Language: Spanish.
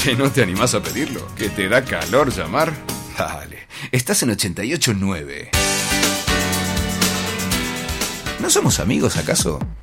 ¿Que no te animás a pedirlo? ¿Que te da calor llamar? Dale, estás en 88.9. ¿No somos amigos acaso?